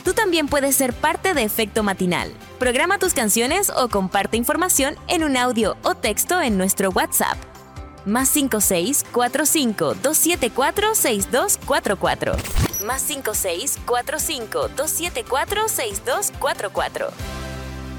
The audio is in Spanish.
Tú también puedes ser parte de Efecto Matinal. Programa tus canciones o comparte información en un audio o texto en nuestro WhatsApp. +56 45 274 6244. +56 45 274 6244.